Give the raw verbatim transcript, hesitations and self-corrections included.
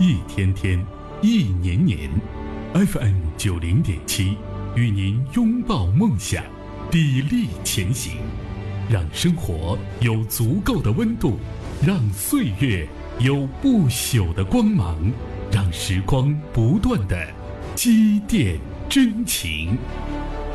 一天天，一年年。F M 九零点七，与您拥抱梦想，砥砺前行，让生活有足够的温度，让岁月有不朽的光芒，让时光不断的积淀真情。